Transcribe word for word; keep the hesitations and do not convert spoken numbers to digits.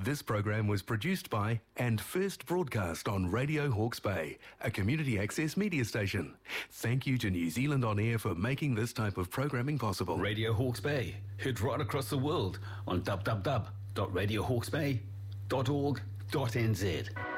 This program was produced by and first broadcast on Radio Hawke's Bay, a community access media station. Thank you to New Zealand On Air for making this type of programming possible. Radio Hawke's Bay, heard right across the world on w w w dot radio hawke's bay dot org dot n z.